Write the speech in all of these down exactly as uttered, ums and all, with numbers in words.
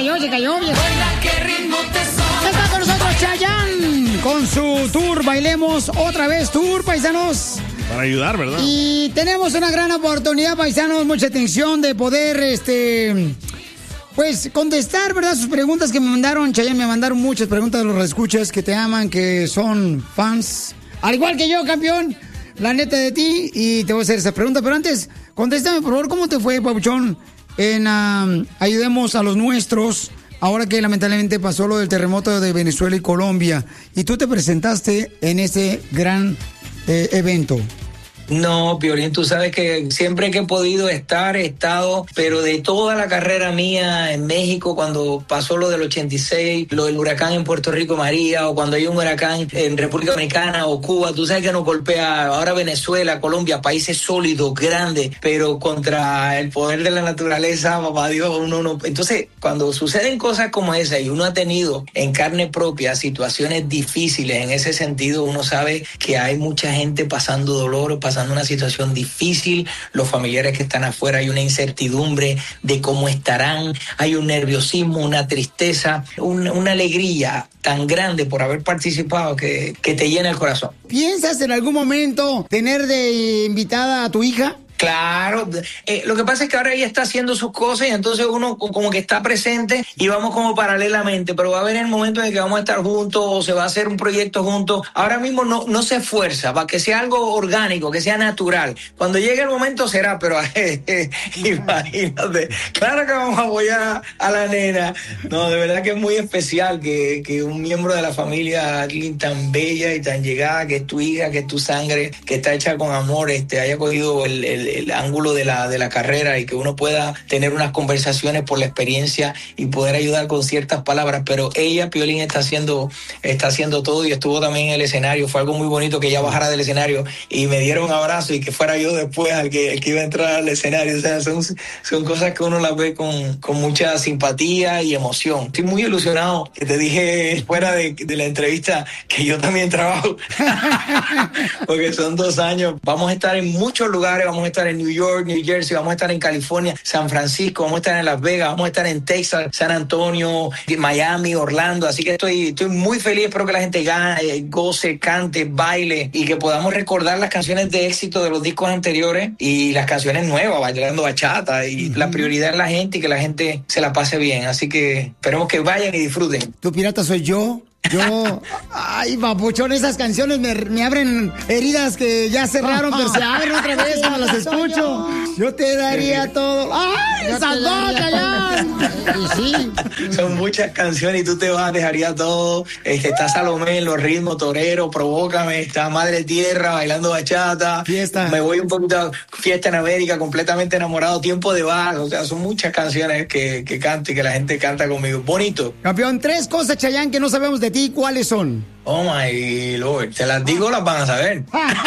cayó, se cayó, viejo. Está con nosotros Chayanne con su tour Bailemos Otra Vez Tour, paisanos. Para ayudar, ¿verdad? Y tenemos una gran oportunidad, paisanos, mucha atención de poder, este... pues contestar, ¿verdad? Sus preguntas que me mandaron, Chayanne, me mandaron muchas preguntas de los escuchas que te aman, que son fans, al igual que yo, campeón, la neta de ti, y te voy a hacer esa pregunta, pero antes, contéstame, por favor, ¿cómo te fue, papuchón, en um, Ayudemos a los Nuestros, ahora que lamentablemente pasó lo del terremoto de Venezuela y Colombia, y tú te presentaste en ese gran eh, evento? No, Piolín, tú sabes que siempre que he podido estar, he estado, pero de toda la carrera mía en México, cuando pasó lo del ochenta y seis, lo del huracán en Puerto Rico, María, o cuando hay un huracán en República Dominicana o Cuba, tú sabes que nos golpea ahora Venezuela, Colombia, países sólidos, grandes, pero contra el poder de la naturaleza, papá Dios, uno no... Entonces, cuando suceden cosas como esa y uno ha tenido en carne propia situaciones difíciles en ese sentido, uno sabe que hay mucha gente pasando dolor, pasando una situación difícil, los familiares que están afuera, hay una incertidumbre de cómo estarán, hay un nerviosismo, una tristeza, un, una alegría tan grande por haber participado que, que te llena el corazón. ¿Piensas en algún momento tener de invitada a tu hija? Claro, eh, lo que pasa es que ahora ella está haciendo sus cosas y entonces uno como que está presente y vamos como paralelamente, pero va a haber el momento en que vamos a estar juntos o se va a hacer un proyecto juntos. Ahora mismo no, no se esfuerza para que sea algo orgánico, que sea natural. Cuando llegue el momento será, pero eh, eh, imagínate, claro que vamos a apoyar a, a la nena. No, de verdad que es muy especial que, que un miembro de la familia tan bella y tan llegada, que es tu hija, que es tu sangre, que está hecha con amor, este, haya cogido el, el el ángulo de la, de la carrera y que uno pueda tener unas conversaciones por la experiencia y poder ayudar con ciertas palabras, pero ella, Piolín, está haciendo, está haciendo todo y estuvo también en el escenario. Fue algo muy bonito que ella bajara del escenario y me diera un abrazo y que fuera yo después al que, el que iba a entrar al escenario. O sea, son, son cosas que uno las ve con, con mucha simpatía y emoción. Estoy muy ilusionado, que te dije fuera de, de la entrevista que yo también trabajo porque son dos años. Vamos a estar en muchos lugares, vamos a estar en New York, New Jersey, vamos a estar en California, San Francisco, vamos a estar en Las Vegas, vamos a estar en Texas, San Antonio, Miami, Orlando, así que estoy, estoy muy feliz, espero que la gente gane, goce, cante, baile y que podamos recordar las canciones de éxito de los discos anteriores y las canciones nuevas, bailando bachata y uh-huh. La prioridad es la gente y que la gente se la pase bien, así que esperemos que vayan y disfruten. Tu pirata soy yo. Yo, ay, papuchón, esas canciones me, me abren heridas que ya cerraron, pero se abren otra vez cuando las escucho. Yo te daría todo. ¡Ay, esa boca ya! Sí. Son muchas canciones y tú te vas, dejaría todo. Este, está Salomé en los ritmos, Torero, Provócame, está Madre Tierra, bailando bachata. Fiesta. Me voy un poquito a Fiesta en América, completamente enamorado, Tiempo de Bar. O sea, son muchas canciones que, que canto y que la gente canta conmigo. Bonito. Campeón, tres cosas, Chayanne, que no sabemos de ti, ¿cuáles son? Oh my Lord, te las digo, las van a saber.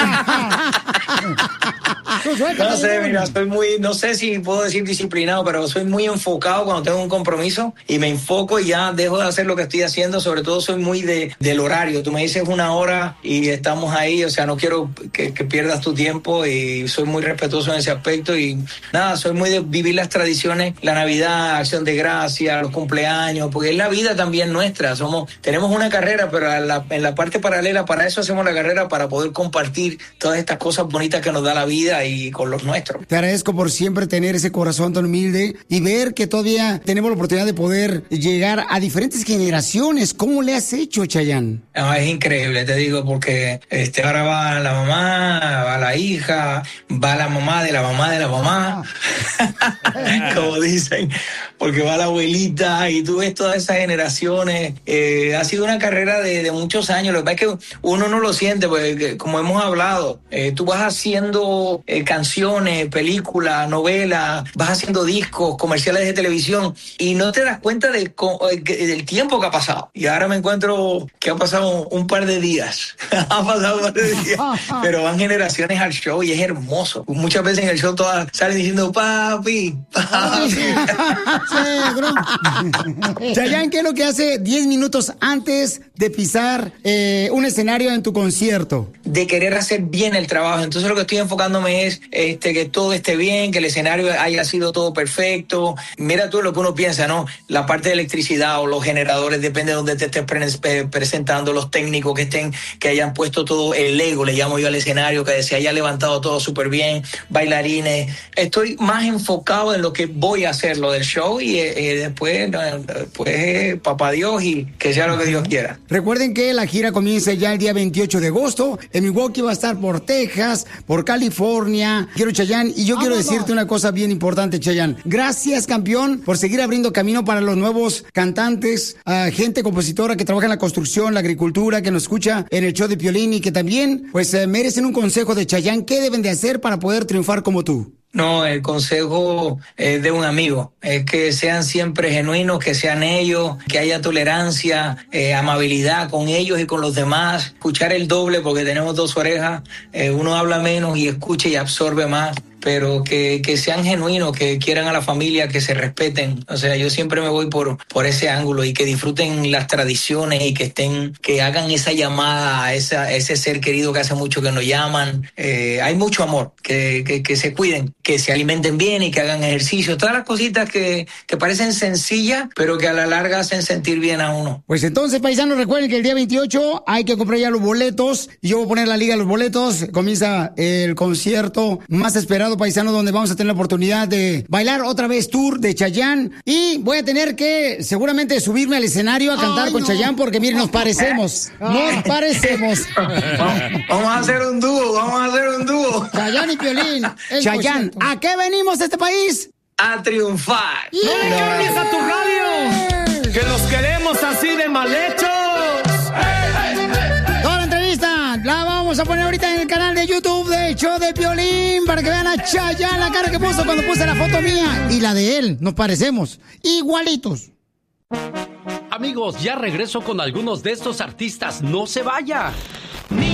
No sé, mira, soy muy, no sé si puedo decir disciplinado, pero soy muy enfocado cuando tengo un compromiso y me enfoco y ya dejo de hacer lo que estoy haciendo. Sobre todo soy muy de, del horario. Tú me dices una hora y estamos ahí, o sea, no quiero que, que pierdas tu tiempo y soy muy respetuoso en ese aspecto y nada, soy muy de vivir las tradiciones, la Navidad, Acción de Gracias, los cumpleaños, porque es la vida también nuestra. Somos, tenemos una carrera, pero a la, en la parte paralela, para eso hacemos la carrera, para poder compartir todas estas cosas bonitas que nos da la vida y con los nuestros. Te agradezco por siempre tener ese corazón tan humilde y ver que todavía tenemos la oportunidad de poder llegar a diferentes generaciones. ¿Cómo le has hecho, Chayanne? No, es increíble, te digo, porque este, ahora va la mamá, va la hija, va la mamá de la mamá de la mamá, como dicen, porque va la abuelita y tú ves todas esas generaciones. Eh, ha sido una carrera de, de muchos años. Lo que pasa es que uno no lo siente, porque como hemos hablado, eh, tú vas haciendo eh, canciones, películas, novelas, vas haciendo discos, comerciales de televisión y no te das cuenta del, del tiempo que ha pasado. Y ahora me encuentro que ha pasado un par de días. ha pasado un par de días. Pero van generaciones al show y es hermoso. Muchas veces en el show todas salen diciendo papi, papi. Chayanne, ¿qué es lo que hace diez minutos antes de pisar llenar eh, un escenario en tu concierto? De querer hacer bien el trabajo. Entonces lo que estoy enfocándome es este, que todo esté bien, que el escenario haya sido todo perfecto. Mira tú lo que uno piensa, ¿no? La parte de electricidad o los generadores, depende de donde te estés pre- presentando, los técnicos que estén, que hayan puesto todo el Lego, le llamo yo al escenario, que se haya levantado todo súper bien, bailarines. Estoy más enfocado en lo que voy a hacer, lo del show, y eh, después, pues, papá Dios, y que sea lo que Dios quiera. Recuerden que la gira comienza ya el día veintiocho de agosto. En Milwaukee va a estar por Texas, por California. Quiero, Chayanne, y yo quiero decirte una cosa bien importante, Chayanne. Gracias, campeón, por seguir abriendo camino para los nuevos cantantes, uh, gente compositora que trabaja en la construcción, la agricultura, que nos escucha en el show de Piolín y que también, pues, eh, merecen un consejo de Chayanne. ¿Qué deben de hacer para poder triunfar como tú? No, el consejo eh, de un amigo es que sean siempre genuinos, que sean ellos, que haya tolerancia, eh, amabilidad con ellos y con los demás, escuchar el doble porque tenemos dos orejas, eh, uno habla menos y escucha y absorbe más, pero que, que sean genuinos, que quieran a la familia, que se respeten. O sea, yo siempre me voy por, por ese ángulo y que disfruten las tradiciones y que estén, que hagan esa llamada a, esa, a ese ser querido que hace mucho que nos llaman. Eh, hay mucho amor, que, que, que se cuiden, que se alimenten bien y que hagan ejercicio. Todas las cositas que, que parecen sencillas, pero que a la larga hacen sentir bien a uno. Pues entonces, paisanos, recuerden que el día veintiocho hay que comprar ya los boletos. Y yo voy a poner la liga de los boletos. Comienza el concierto más esperado, paisano, donde vamos a tener la oportunidad de bailar otra vez tour de Chayanne, y voy a tener que seguramente subirme al escenario a cantar Ay, con no. Chayanne, porque miren, nos parecemos, nos parecemos. Vamos a hacer un dúo, vamos a hacer un dúo. Chayanne y Piolín. Chayanne, ¿a qué venimos a este país? A triunfar. ¡No le cambies a tu radio! ¡Que los queremos así de mal hechos! La vamos a poner ahorita en el canal de YouTube de Show de Piolín para que vean a Chayanne, la cara que puso cuando puse la foto mía y la de él. Nos parecemos igualitos. Amigos, ya regreso con algunos de estos artistas. No se vaya.